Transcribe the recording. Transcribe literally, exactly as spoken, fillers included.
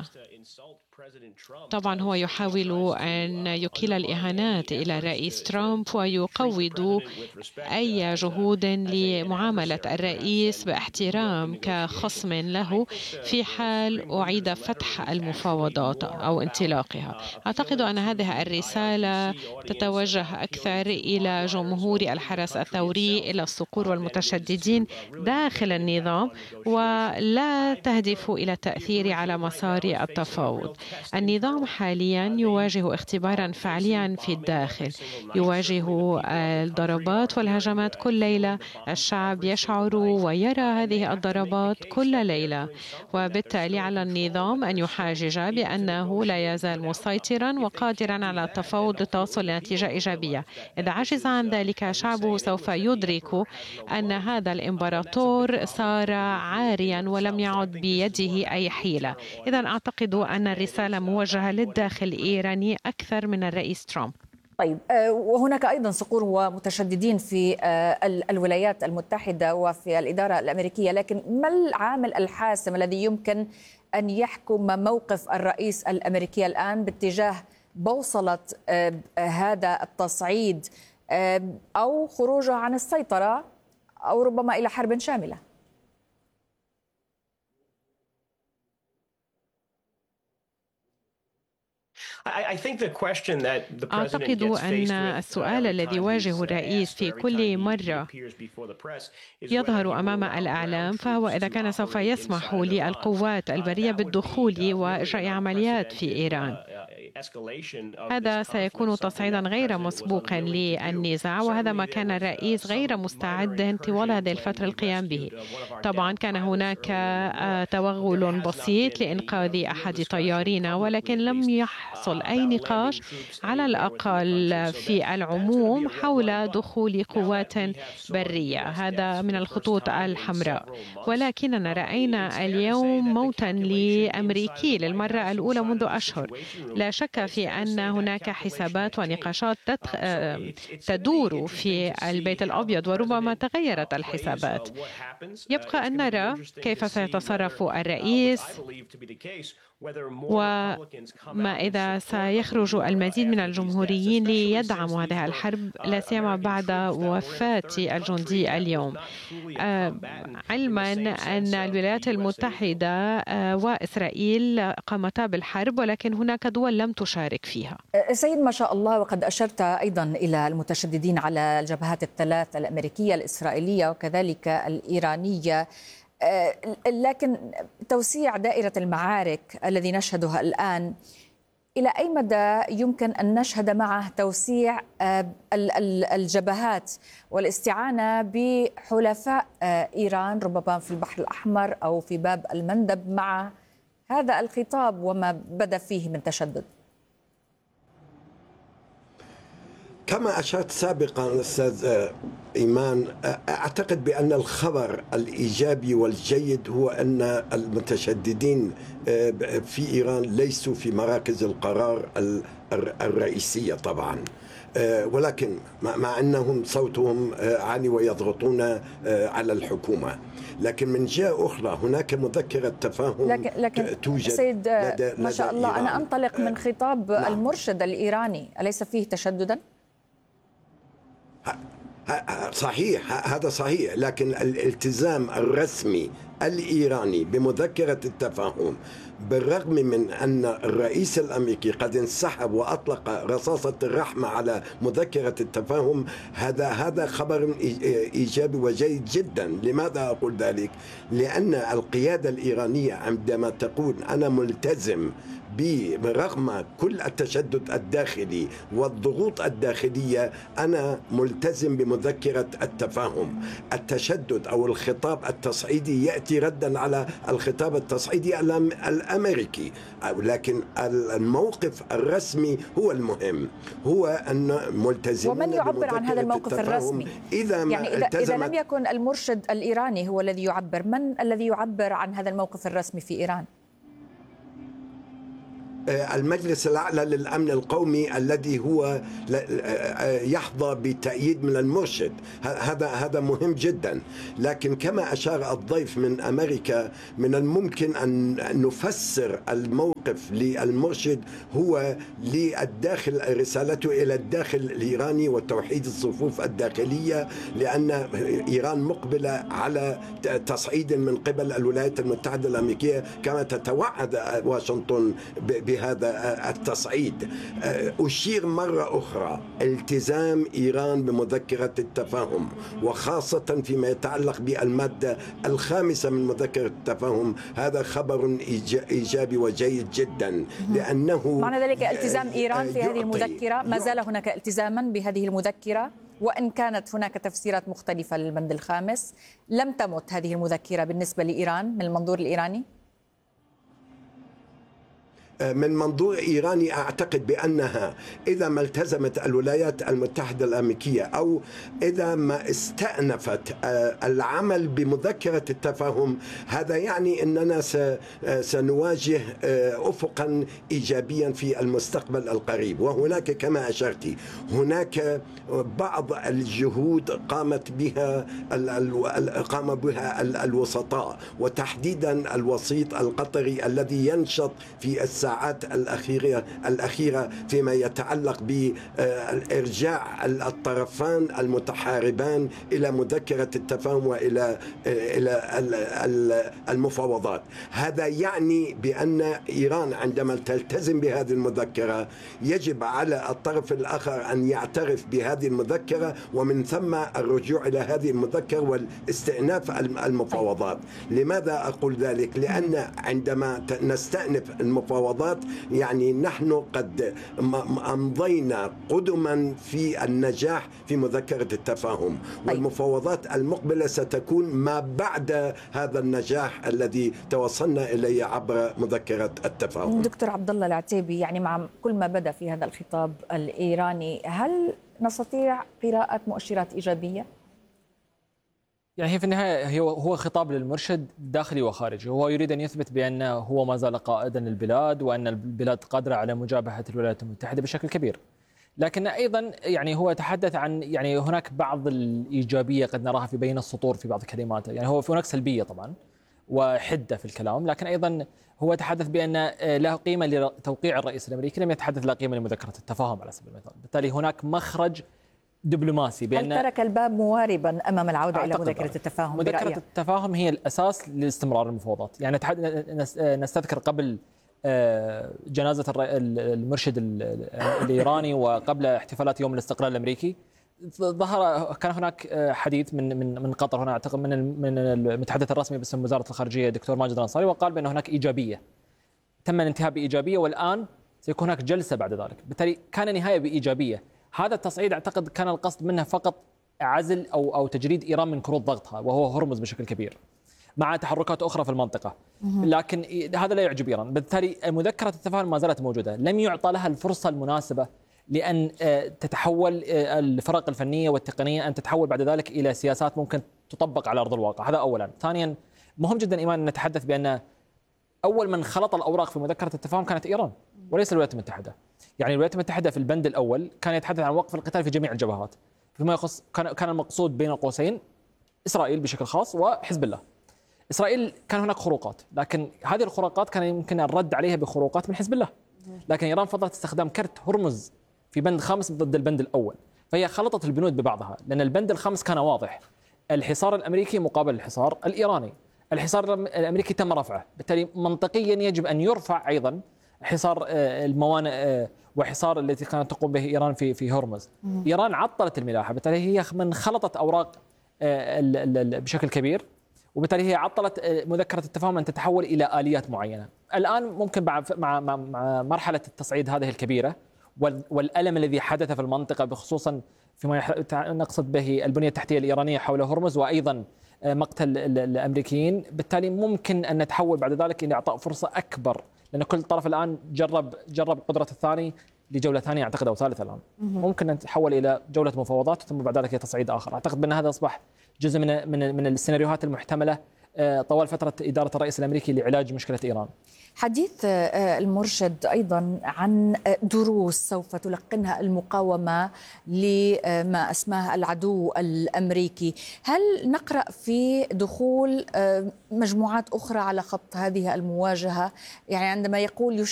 طبعا هو يحاول أن يكيل الإهانات إلى الرئيس ترامب ويقوض أي جهود لمعاملة الرئيس باحترام كخصم له في حال أعيد فتح المفاوضات أو انطلاقها. أعتقد أن هذه الرسالة تتوجه أكثر إلى جمهور الحرس الثوري، إلى الصقور والمتشددين داخل النظام، ولا تهدف إلى التأثير على مسار التفاوض. النظام حاليا يواجه اختبارا فعليا في الداخل، يواجه الضربات والهجمات كل ليلة. الشعب يشعر ويرى هذه الضربات كل ليلة، وبالتالي على النظام أن يحاجج بأنه لا يزال مسيطرا وقادرا على التفاوض للتوصل لنتيجة إيجابية. إذا عجز عن ذلك شعبه سوف يدرك أن هذا الإمبراطور صار عاريا ولم يعد بيده أي حيلة. إذا أعتقد أن الرسالة موجهة للداخل الإيراني أكثر من الرئيس ترامب. طيب، وهناك أيضا صقور ومتشددين في الولايات المتحدة وفي الإدارة الأمريكية، لكن ما العامل الحاسم الذي يمكن أن يحكم موقف الرئيس الأمريكي الآن باتجاه بوصلة هذا التصعيد أو خروجه عن السيطرة أو ربما إلى حرب شاملة؟ أعتقد أن السؤال الذي يواجه الرئيس في كل مرة يظهر أمام الإعلام فهو إذا كان سوف يسمح للقوات البرية بالدخول وإجراء عمليات في إيران. هذا سيكون تصعيدا غير مسبوق للنزاع، وهذا ما كان الرئيس غير مستعد طوال هذه الفترة القيام به. طبعا كان هناك توغل بسيط لإنقاذ أحد طيارينا، ولكن لم يحصل أي نقاش على الأقل في العموم حول دخول قوات برية. هذا من الخطوط الحمراء، ولكننا رأينا اليوم موتا لأمريكي للمرة الأولى منذ أشهر. لا شك في أن هناك حسابات ونقاشات تدور في البيت الأبيض، وربما تغيرت الحسابات. يبقى أن نرى كيف سيتصرف الرئيس، وما إذا سيخرج المزيد من الجمهوريين ليدعموا هذه الحرب، لا سيما بعد وفاة الجندي اليوم، علما أن الولايات المتحدة وإسرائيل قامتا بالحرب، ولكن هناك دول لم تشارك فيها. سيد، ما شاء الله، وقد أشرت أيضا إلى المتشددين على الجبهات الثلاث، الأمريكية الإسرائيلية وكذلك الإيرانية، لكن توسيع دائرة المعارك الذي نشهدها الآن إلى أي مدى يمكن أن نشهد معه توسيع الجبهات والاستعانة بحلفاء إيران ربما في البحر الأحمر أو في باب المندب مع هذا الخطاب وما بدا فيه من تشدد؟ كما أشرت سابقا أستاذ إيمان، أعتقد بأن الخبر الإيجابي والجيد هو أن المتشددين في إيران ليسوا في مراكز القرار الرئيسية طبعا، ولكن مع أنهم صوتهم عالي ويضغطون على الحكومة. لكن من جهة أخرى هناك مذكرة تفاهم لكن, لكن توجد سيد لدى ما شاء الله إيران. أنا أنطلق من خطاب نعم. المرشد الإيراني، أليس فيه تشددا؟ صحيح، هذا صحيح، لكن الالتزام الرسمي الإيراني بمذكرة التفاهم، بالرغم من أن الرئيس الأمريكي قد انسحب وأطلق رصاصة الرحمة على مذكرة التفاهم، هذا هذا خبر إيجابي وجيد جدا. لماذا أقول ذلك؟ لأن القيادة الإيرانية عندما تقول أنا ملتزم برغم كل التشدد الداخلي والضغوط الداخلية، أنا ملتزم بمذكرة التفاهم. التشدد أو الخطاب التصعيدي يأتي ردا على الخطاب التصعيدي الأمريكي، لكن الموقف الرسمي هو المهم، هو أن ملتزمون. ومن يعبر عن هذا الموقف الرسمي؟ إذا ما يعني إذا, إذا لم يكن المرشد الإيراني هو الذي يعبر، من الذي يعبر عن هذا الموقف الرسمي في إيران؟ المجلس الأعلى للأمن القومي الذي هو يحظى بتأييد من المرشد. هذا هذا مهم جدا. لكن كما أشار الضيف من أمريكا، من الممكن أن نفسر الموقف للمرشد هو للداخل، رسالته إلى الداخل الإيراني وتوحيد الصفوف الداخلية، لأن إيران مقبلة على تصعيد من قبل الولايات المتحدة الأمريكية كما تتوعد واشنطن بهذا التصعيد. أشير مرة أخرى التزام إيران بمذكرة التفاهم، وخاصة فيما يتعلق بالمادة الخامسة من مذكرة التفاهم. هذا خبر إيجابي وجيد جدا، لأنه معنى ذلك التزام إيران في هذه المذكرة. ما زال هناك التزاما بهذه المذكرة، وإن كانت هناك تفسيرات مختلفة للبند الخامس. لم تمت هذه المذكرة بالنسبة لإيران من المنظور الإيراني؟ من منظور إيراني أعتقد بأنها إذا ما التزمت الولايات المتحدة الأمريكية أو إذا ما استأنفت العمل بمذكرة التفاهم، هذا يعني أننا سنواجه أفقا إيجابيا في المستقبل القريب. وهناك كما أشرت هناك بعض الجهود قامت بها قام بها الوسطاء، وتحديدا الوسيط القطري الذي ينشط في الساعات الأخيرة الأخيرة فيما يتعلق بإرجاع الطرفان المتحاربان إلى مذكرة التفاهم وإلى إلى المفاوضات. هذا يعني بأن إيران عندما تلتزم بهذه المذكرة يجب على الطرف الآخر أن يعترف بهذه المذكرة، ومن ثم الرجوع إلى هذه المذكرة والاستئناف المفاوضات. لماذا أقول ذلك؟ لأن عندما نستأنف المفاوضات يعني نحن قد أمضينا قدما في النجاح في مذكرة التفاهم، والمفاوضات المقبلة ستكون ما بعد هذا النجاح الذي توصلنا إليه عبر مذكرة التفاهم. دكتور عبد الله العتيبي، يعني مع كل ما بدا في هذا الخطاب الإيراني، هل نستطيع قراءة مؤشرات إيجابية؟ يعني هي في النهاية هو خطاب للمرشد داخلي وخارجي. هو يريد أن يثبت بأن هو ما زال قائدا للبلاد، وأن البلاد قادرة على مجابهة الولايات المتحدة بشكل كبير. لكن أيضا يعني هو تحدث عن يعني هناك بعض الإيجابية قد نراها في بين السطور في بعض كلماته. يعني هو في هناك سلبية طبعا وحدة في الكلام، لكن أيضا هو تحدث بأن له قيمة لتوقيع الرئيس الأمريكي، لم يتحدث لا قيمة لمذكرة التفاهم على سبيل المثال. بالتالي هناك مخرج دبلوماسي بأن هل ترك الباب مواربا أمام العودة إلى مذكرة التفاهم؟ مذكرة برأيه؟ التفاهم هي الأساس لاستمرار المفاوضات. يعني نستذكر قبل جنازة المرشد الإيراني وقبل احتفالات يوم الاستقلال الأمريكي، ظهر كان هناك حديث من من من قطر هنا، أعتقد من من المتحدث الرسمي باسم وزارة الخارجية الدكتور ماجد الأنصاري، وقال بأن هناك إيجابية تم الانتهاء بإيجابية، والآن سيكون هناك جلسة بعد ذلك. بالتالي كان نهاية بإيجابية. هذا التصعيد أعتقد كان القصد منه فقط عزل أو أو تجريد إيران من كروت ضغطها، وهو هرمز بشكل كبير، مع تحركات أخرى في المنطقة. لكن هذا لا يعجب إيران. بالتالي مذكرة التفاهم ما زالت موجودة، لم يعطى لها الفرصة المناسبة لأن تتحول الفرق الفنية والتقنية، أن تتحول بعد ذلك إلى سياسات ممكن تطبق على أرض الواقع. هذا أولا. ثانيا، مهم جدا إيمان أن نتحدث بأن أول من خلط الأوراق في مذكرة التفاهم كانت إيران وليس الولايات المتحدة. يعني الولايات المتحدة في البند الأول كان يتحدث عن وقف القتال في جميع الجبهات، فيما يخص كان كان المقصود بين قوسين إسرائيل بشكل خاص وحزب الله. إسرائيل كان هناك خروقات، لكن هذه الخروقات كان يمكن الرد عليها بخروقات من حزب الله. لكن إيران فضلت استخدام كرت هرمز في بند خامس ضد البند الأول، فهي خلطت البنود ببعضها، لأن البند الخامس كان واضح: الحصار الأمريكي مقابل الحصار الإيراني. الحصار الأمريكي تم رفعه، بالتالي منطقيا يجب أن يرفع أيضا حصار الموانئ وحصار التي كانت تقوم به إيران في في هرمز. إيران عطلت الملاحة، بالتالي هي من خلطت أوراق بشكل كبير، وبالتالي هي عطلت مذكرة التفاهم أن تتحول إلى آليات معينة. الآن ممكن مع مع مرحلة التصعيد هذه الكبيرة والألم الذي حدث في المنطقة، بخصوصا فيما نقصد به البنية التحتية الإيرانية حول هرمز، وأيضا مقتل الأمريكيين، بالتالي ممكن أن نتحول بعد ذلك إلى إعطاء فرصة أكبر، لأن كل طرف الآن جرب جرب قدرة الثاني لجولة ثانية أعتقد أو ثالثة. الآن ممكن أن نتحول إلى جولة مفاوضات ثم بعد ذلك تصعيد آخر. أعتقد بأن هذا أصبح جزء من من من السيناريوهات المحتملة طوال فترة إدارة الرئيس الأمريكي لعلاج مشكلة إيران. حديث المرشد أيضا عن دروس سوف تلقنها المقاومة لما أسماه العدو الأمريكي، هل نقرأ في دخول مجموعات أخرى على خط هذه المواجهة؟ يعني عندما يقول